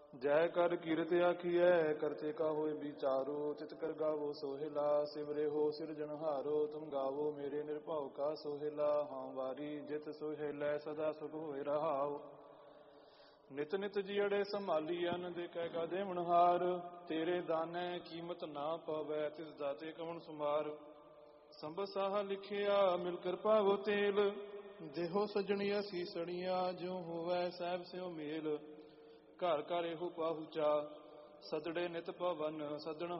ਜੈ ਕਰ ਕੀਰਤ ਆਖੀਐ ਕਰਤੇ ਕਾ ਹੋਏ ਵਿਚਾਰੋ ਤਿਤ ਕਰ ਗਾਵੋ ਸੋਹਿਲਾ ਸਿਮਰੇ ਹੋ ਸਿਰਜਣਹਾਰੋ ਤੁਮ ਗਾਵੋ ਮੇਰੇ ਨਿਰਭਉ ਕਾ ਸੋਹਿਲਾ ਹਾਂ ਵਾਰੀ ਜਿਤ ਸੋਹਿਲੈ ਸਦਾ ਸੁਖ ਹੋਇ ਰਹਾਉ ਨਿਤ ਨਿਤ ਜੀੜੇ ਸੰਭਾਲੀਐਨ ਦੇਖੈ ਕਾ ਦੇਵਨਹਾਰ ਤੇਰੇ ਦਾਨੈ ਕੀਮਤ ਨਾ ਪਵੈ ਤਿਸ ਦਾਤੇ ਕਵਣ ਸੁਮਾਰ ਸੰਭ ਸਾਹ ਲਿਖਿਆ ਮਿਲ ਕਰ ਪਾਵੋ ਤੇਲ ਦੇਹੋ ਸਜਣੀਆ ਸੀਸਣੀਆਂ ਜਿਉ ਹੋਵੈ ਸਹਿਬ ਸਿਉ ਮੇਲ ਘਰ ਘਰ ਇਹੋ ਪਾਹੁਚਾ ਸਦੜੇ ਨਿਤ ਪਵਨ ਸਦਣ